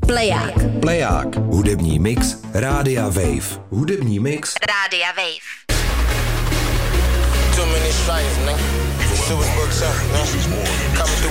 Pleják. Hudební mix Rádia Wave. Hudební mix Rádia Wave. Too many strikes, nigga. Super books up, nigga. Coming through